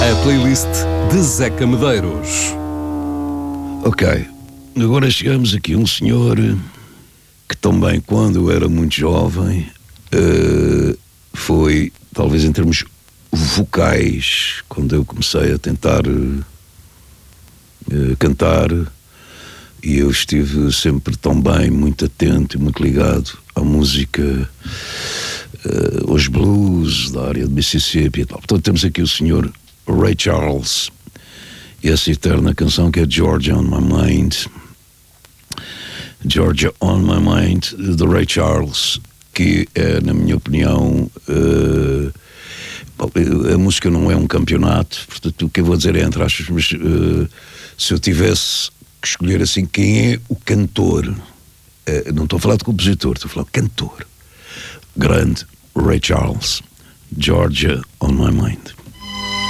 A playlist de Zeca Medeiros. Ok, agora chegamos aqui a um senhor que também, quando eu era muito jovem, foi, talvez em termos vocais, quando eu comecei a tentar cantar, e eu estive sempre tão bem, muito atento e muito ligado à música, aos blues da área de Mississippi e tal. Portanto, temos aqui o senhor Ray Charles e essa eterna canção que é Georgia on My Mind. Georgia on My Mind, de Ray Charles, que é, na minha opinião, a música não é um campeonato, portanto o que eu vou dizer é entre aspas, mas se eu tivesse que escolher assim quem é o cantor, não estou a falar de compositor, estou a falar de cantor grande, Ray Charles, Georgia on My Mind.